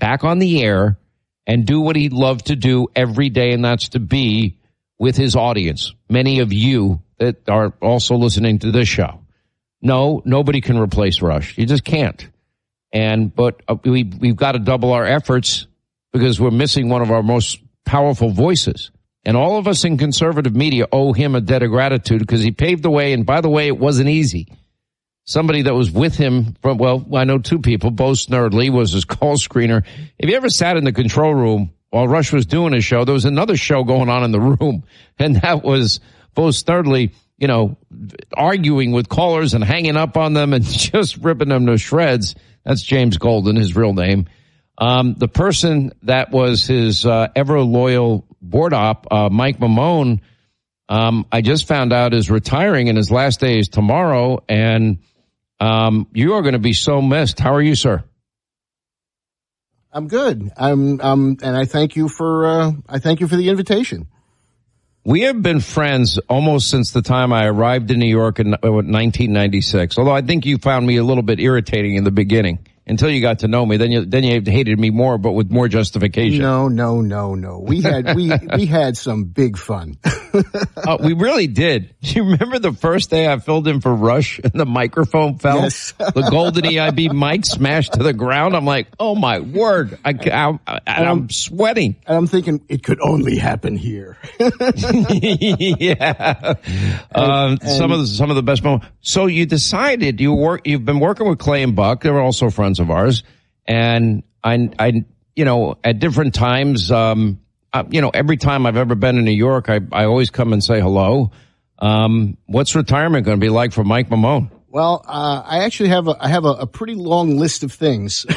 back on the air and do what he loved to do every day, and that's to be with his audience, many of you that are also listening to this show. No, nobody can replace Rush. You just can't. But we've got to double our efforts because we're missing one of our most powerful voices. And all of us in conservative media owe him a debt of gratitude because he paved the way. And by the way, it wasn't easy. Somebody that was with him from, well, I know two people. Bo Snerdley was his call screener. If you ever sat in the control room while Rush was doing his show, there was another show going on in the room. And that was Bo Snerdley, arguing with callers and hanging up on them and just ripping them to shreds. That's James Golden, his real name. The person that was his ever loyal board op, Mike Mamone, I just found out is retiring, and his last day is tomorrow. And you are going to be so missed. How are you, sir? I'm good. And I thank you for the invitation. We have been friends almost since the time I arrived in New York in 1996. Although I think you found me a little bit irritating in the beginning until you got to know me. Then you hated me more, but with more justification. No. We had some big fun. We really did. Do you remember the first day I filled in for Rush and the microphone fell? Yes. The golden EIB mic smashed to the ground. I'm like, oh my word. I'm sweating. And I'm thinking it could only happen here. Yeah. Some of the best moments. So you decided you've been working with Clay and Buck. They were also friends of ours. And I at different times, every time I've ever been in New York, I always come and say hello. What's retirement going to be like for Mike Mamone? Well, I actually have a pretty long list of things.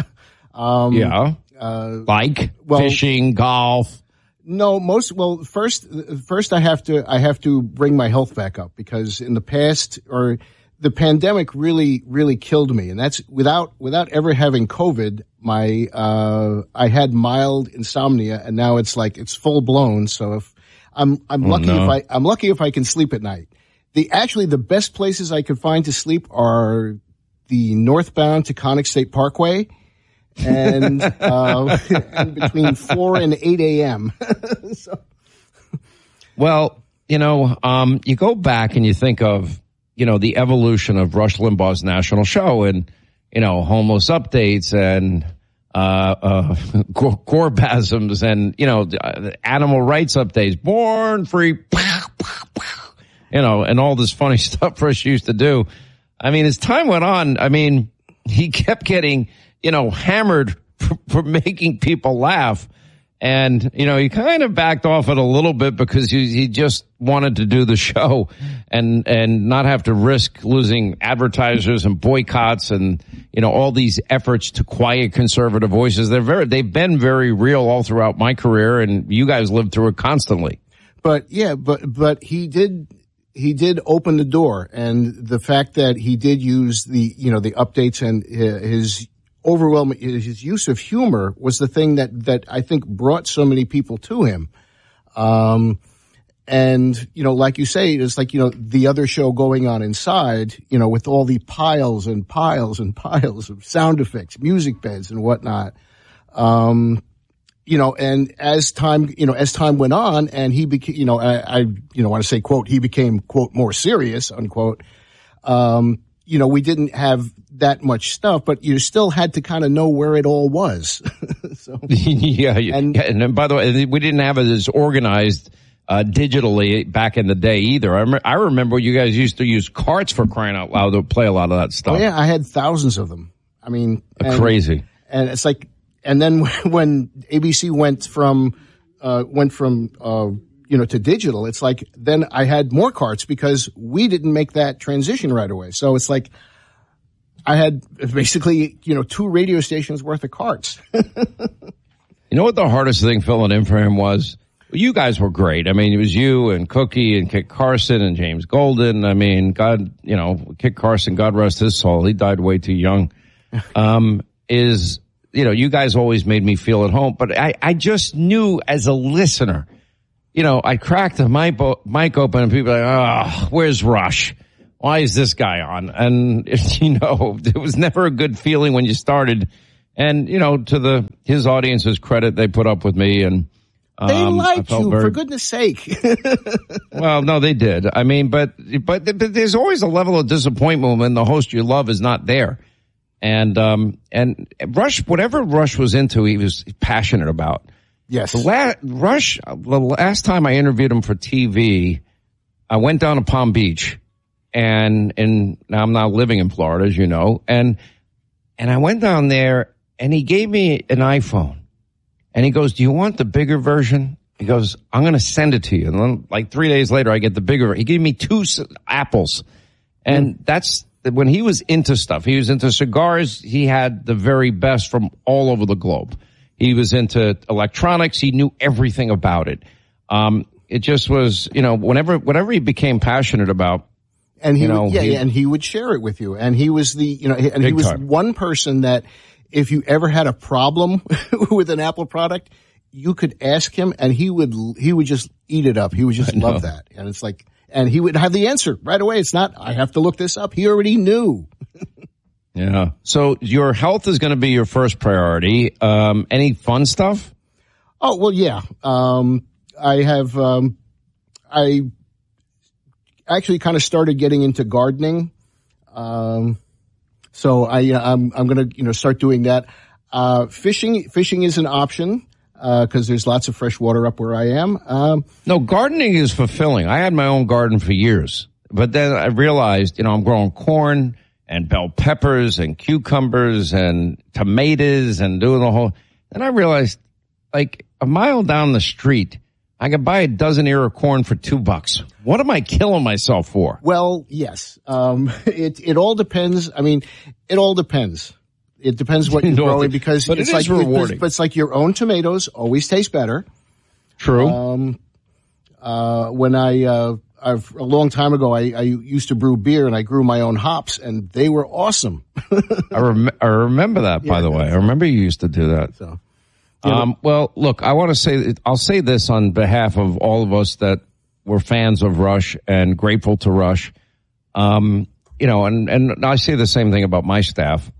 Fishing, golf. No, first I have to bring my health back up because in the past the pandemic really killed me, and that's without ever having COVID. I had mild insomnia, and now it's full blown. So if I'm lucky if I can sleep at night. The best places I could find to sleep are the northbound Taconic State Parkway and between 4 and 8 a.m. So. Well, you go back and you think of, the evolution of Rush Limbaugh's national show and, homeless updates and, Corbasms and, animal rights updates, born free, and all this funny stuff Rush used to do. I mean, as time went on, he kept getting, hammered for making people laugh. And, he kind of backed off it a little bit because he just wanted to do the show and not have to risk losing advertisers and boycotts and, all these efforts to quiet conservative voices. They've been very real all throughout my career, and you guys lived through it constantly. But he did open the door, and the fact that he did use the updates and his use of humor was the thing that I think brought so many people to him. And, like you say, it's like, the other show going on inside, with all the piles and piles and piles of sound effects, music beds and whatnot. And as time went on and he became, I want to say, quote, he became, quote, more serious, unquote. We didn't have that much stuff, but you still had to kind of know where it all was. So, yeah. And by the way, we didn't have it as organized digitally back in the day either. I remember you guys used to use carts for crying out loud to play a lot of that stuff. Oh yeah, I had thousands of them. Crazy. And it's like, and then when ABC went from to digital, it's like, then I had more carts because we didn't make that transition right away. So it's like, I had basically, 2 radio stations worth of carts. You know what the hardest thing filling in for him was? Well, you guys were great. It was you and Cookie and Kit Carson and James Golden. Kit Carson, God rest his soul. He died way too young. You guys always made me feel at home, but I just knew as a listener, I cracked the mic open and people were like, oh, where's Rush? Why is this guy on? And, it was never a good feeling when you started And, to his audience's credit, they put up with me, and they liked you, for goodness sake. Well, no, they did. I mean, but there's always a level of disappointment when the host you love is not there. And Rush, whatever Rush was into, he was passionate about. Yes. Rush, the last time I interviewed him for TV, I went down to Palm Beach, and now I'm now living in Florida, as you know, and I went down there, and he gave me an iPhone. And he goes, do you want the bigger version? He goes, I'm going to send it to you. And then like 3 days later, I get the bigger. He gave me 2 apples. And that's when he was into stuff. He was into cigars. He had the very best from all over the globe. He was into electronics. He knew everything about it. It just was, whatever he became passionate about. And and he would share it with you. And he was he was one person that, if you ever had a problem with an Apple product, you could ask him, and he would just eat it up. He would just love that. And it's like, and he would have the answer right away. It's not, I have to look this up. He already knew. Yeah. So your health is going to be your first priority. Any fun stuff? Oh, well, yeah. I have, I actually kind of started getting into gardening. So I'm going to, start doing that. Fishing is an option, cause there's lots of fresh water up where I am. No, gardening is fulfilling. I had my own garden for years, but then I realized, I'm growing corn and bell peppers and cucumbers and tomatoes and doing the whole, and I realized, like, a mile down the street, I could buy a dozen ear of corn for $2. What am I killing myself for? Well, yes. It all depends. I mean, it all depends. It depends what you're growing, because it's like rewarding. But it's like your own tomatoes always taste better. True. When a long time ago, I used to brew beer, and I grew my own hops, and they were awesome. I remember that, by the way. I remember you used to do that. So. Well, look, I'll say this on behalf of all of us that were fans of Rush and grateful to Rush. And I say the same thing about my staff.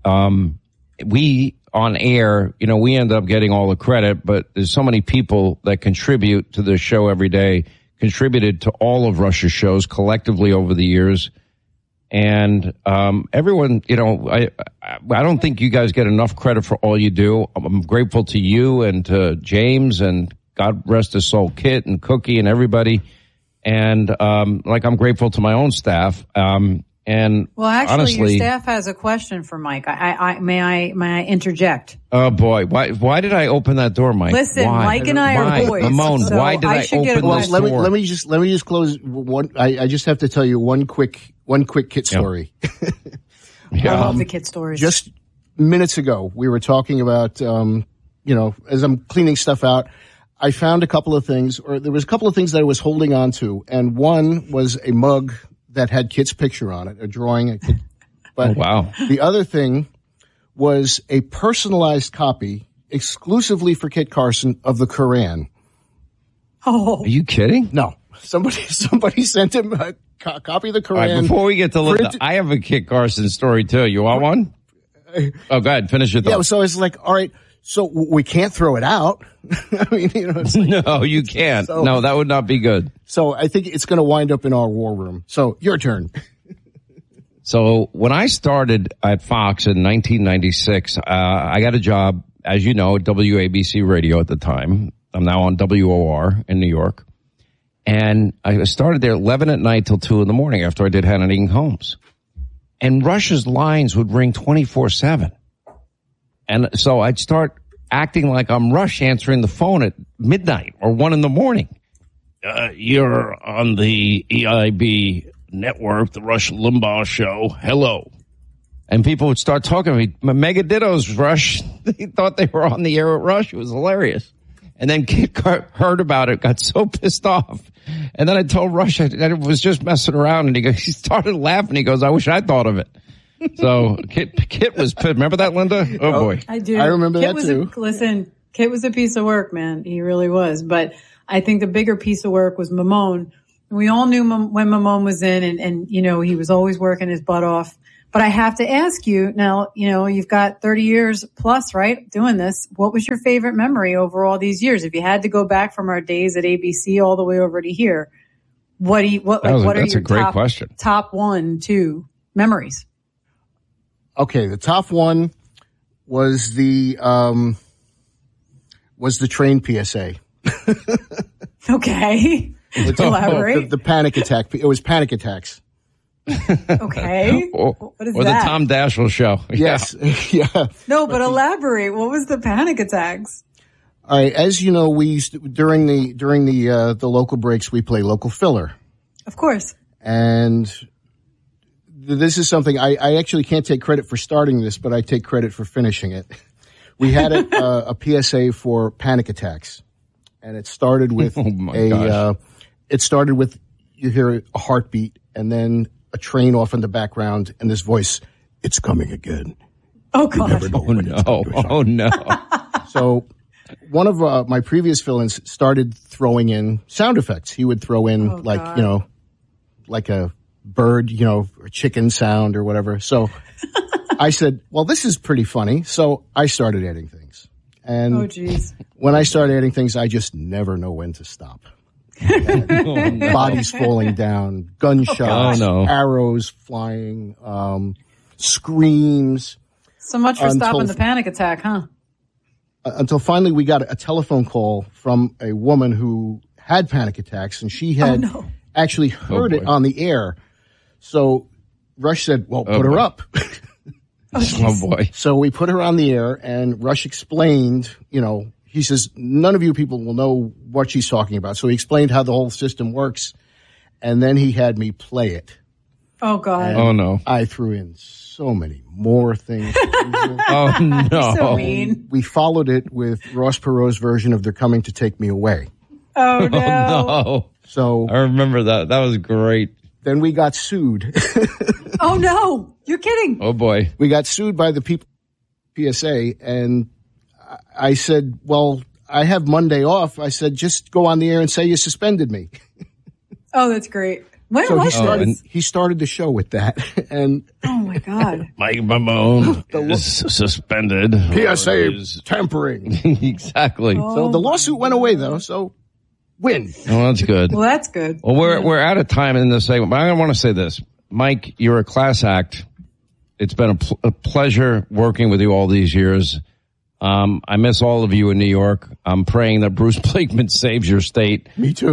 We on air, we end up getting all the credit, but there's so many people that contribute to the show every day, contributed to all of Rush's shows collectively over the years. And everyone, I don't think you guys get enough credit for all you do. I'm grateful to you and to James, and God rest his soul, Kit and Cookie and everybody. And I'm grateful to my own staff. And well, actually, honestly, your staff has a question for Mike. May I interject? Oh boy, why did I open that door, Mike? Listen, why? Mike and I are boys. Ramon, so why did I open this door? Let me just close one. I just have to tell you one quick Kit story. I love the Kit stories. Just minutes ago, we were talking about, as I'm cleaning stuff out, I found a couple of things, or there was a couple of things that I was holding on to, and one was a mug that had Kit's picture on it, a drawing. But wow. The other thing was a personalized copy exclusively for Kit Carson of the Quran. Oh, are you kidding? No, somebody sent him a copy of the Quran. All right, before we get to Linda, I have a Kit Carson story too. You want one? Oh, go ahead, finish your thought. Yeah, so it's like, all right, so we can't throw it out. I mean, it's like, no, you can't. So, no, that would not be good. So I think it's going to wind up in our war room. So your turn. So when I started at Fox in 1996, I got a job, as you know, at WABC Radio at the time. I'm now on WOR in New York. And I started there 11 at night till 2 in the morning after I did Hannity and Holmes. And Rush's lines would ring 24/7. And so I'd start acting like I'm Rush answering the phone at midnight or 1 in the morning. You're on the EIB network, the Rush Limbaugh show. Hello. And people would start talking to me. Mega Dittos, Rush. They thought they were on the air at Rush. It was hilarious. And then Kit heard about it, got so pissed off. And then I told Rush that it was just messing around. And he started laughing. He goes, I wish I thought of it. So Kit was pissed. Remember that, Linda? Oh boy. I do. I remember Kit that too. Listen, Kit was a piece of work, man. He really was. But I think the bigger piece of work was Mamone. We all knew when Mamone was in, and he was always working his butt off. But I have to ask you now, you've got 30 years plus, right, doing this. What was your favorite memory over all these years? If you had to go back from our days at ABC all the way over to here, what are your great question. Top 1, 2 memories? Okay, the top one was the train PSA. Okay. Elaborate. The panic attack. It was panic attacks. Okay. What is or that? The Tom Daschle show. Yes. Yeah. No, but elaborate. What was the panic attacks? All right. As you know, we used to, during the local breaks, we play local filler. Of course. And this is something I actually can't take credit for starting this, but I take credit for finishing it. We had a PSA for panic attacks, and it started with you hear a heartbeat and then a train off in the background and this voice, "It's coming again." Oh God! Oh no! So one of my previous fill-ins started throwing in sound effects. He would throw in like a bird, or chicken sound or whatever. So I said, well, this is pretty funny. So I started adding things. And when I start adding things, I just never know when to stop. Bodies falling down, gunshots, arrows flying, screams. So much for stopping the panic attack, huh? Until finally we got a telephone call from a woman who had panic attacks, and she had actually heard it on the air. So Rush said, well, put her up. Oh, boy. So we put her on the air, and Rush explained, he says, none of you people will know what she's talking about. So he explained how the whole system works, and then he had me play it. Oh, God. And oh, no. I threw in so many more things. Oh, no. You're so mean. We followed it with Ross Perot's version of They're Coming to Take Me Away. Oh, no. Oh, no. So I remember that. That was great. Then we got sued. Oh, no. You're kidding. Oh, boy. We got sued by the people PSA, and I said, well, I have Monday off. I said, just go on the air and say you suspended me. Oh, that's great. When so was he started the show with that. And oh, my God. Mike Mamone is suspended. PSA tampering. Exactly. Oh, so the lawsuit went away, though, so win. Oh, that's good. Well, that's good. Well, we're out of time in this segment, but I want to say this. Mike, you're a class act. It's been a pleasure working with you all these years. I miss all of you in New York. I'm praying that Bruce Blakeman saves your state. Me too.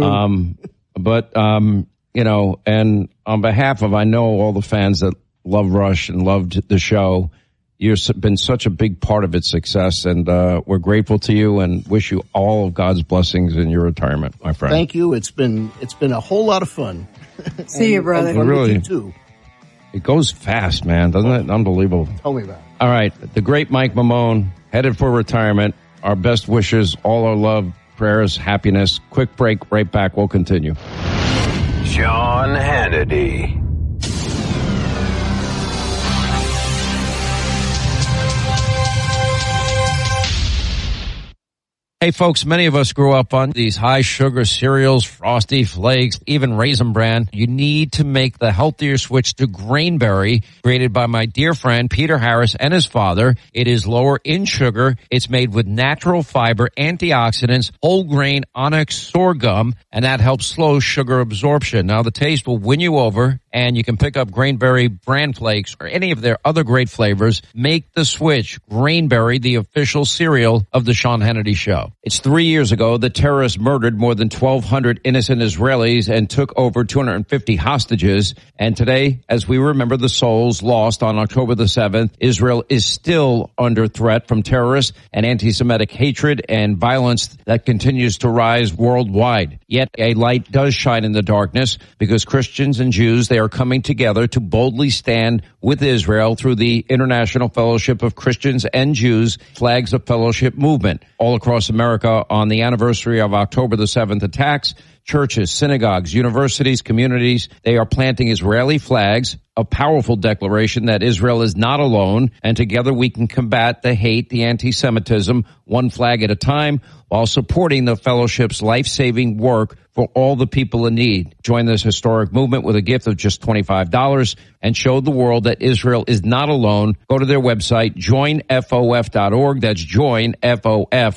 And on behalf of, I know all the fans that love Rush and loved the show, you've been such a big part of its success, and we're grateful to you and wish you all of God's blessings in your retirement, my friend. Thank you. It's been a whole lot of fun. See you, brother. And really, you too. It goes fast, man, doesn't it? Unbelievable. Tell me about it. All right, the great Mike Mamone, headed for retirement. Our best wishes, all our love, prayers, happiness. Quick break, right back. We'll continue. Sean Hannity. Hey folks, many of us grew up on these high sugar cereals, Frosty Flakes, even Raisin Bran. You need to make the healthier switch to Grainberry, created by my dear friend Peter Harris and his father. It is lower in sugar. It's made with natural fiber, antioxidants, whole grain onyx sorghum, and that helps slow sugar absorption. Now the taste will win you over, and you can pick up Grainberry Bran Flakes or any of their other great flavors. Make the switch. Grainberry, the official cereal of the Sean Hannity Show. It's 3 years ago the terrorists murdered more than 1,200 innocent Israelis and took over 250 hostages. And today, as we remember the souls lost on October the 7th, Israel is still under threat from terrorists and anti-Semitic hatred and violence that continues to rise worldwide. Yet a light does shine in the darkness, because Christians and Jews, they are coming together to boldly stand with Israel through the International Fellowship of Christians and Jews Flags of Fellowship movement all across America on the anniversary of October the 7th attacks. churches, synagogues, universities, communities. They are planting Israeli flags, a powerful declaration that Israel is not alone, and together we can combat the hate, the anti-Semitism, one flag at a time, while supporting the fellowship's life-saving work for all the people in need. Join this historic movement with a gift of just $25 and show the world that Israel is not alone. Go to their website, joinfof.org. That's joinfof.org.